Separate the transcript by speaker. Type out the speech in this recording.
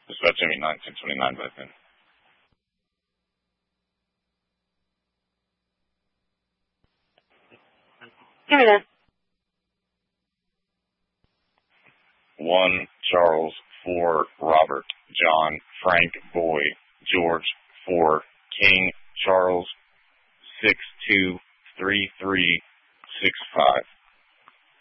Speaker 1: It's about Jimmy 9, 629 back then.
Speaker 2: Give me that.
Speaker 1: 1, Charles, 4, Robert, John, Frank, Boy, George, 4, King, Charles, 623365.